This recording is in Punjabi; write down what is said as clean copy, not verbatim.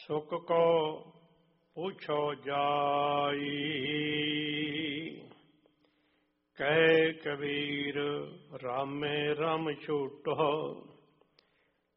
ਸੁਖ ਕੋ ਪੁੱਛੋ ਜਾਈ। ਕਹਿ ਕਬੀਰ ਰਾਮੇ ਰਮ ਛੂਟੋ